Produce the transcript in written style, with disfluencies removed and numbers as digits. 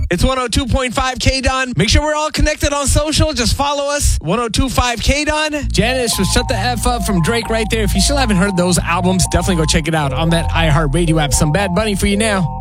It's 102.5 K-Don. Make sure we're all connected on social. Just follow us. 102.5 K-Don. Janice was Shut the F Up from Drake right there. If you still haven't heard those albums, definitely go check it out on that iHeartRadio app. Some Bad Bunny for you now.